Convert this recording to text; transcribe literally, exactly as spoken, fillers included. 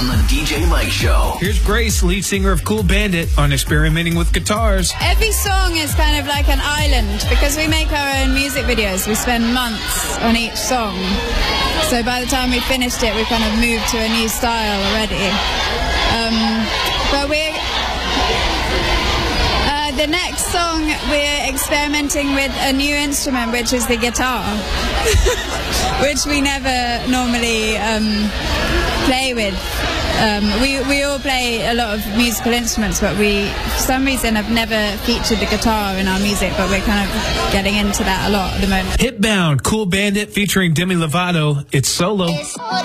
on the D J Mike Show. Here's Grace, lead singer of Cool Bandit, on experimenting with guitars. Every song is kind of like an island because we make our own music videos. We spend months on each song. So by the time we finished it, we kind of moved to a new style already. Um, but we're... Uh, the next song, we're experimenting with a new instrument, which is the guitar, which we never normally um, play with. Um, we, we all play a lot of musical instruments, but we, for some reason, have never featured the guitar in our music, but we're kind of getting into that a lot at the moment. Hitbound, Cool Bandit featuring Demi Lovato. It's solo.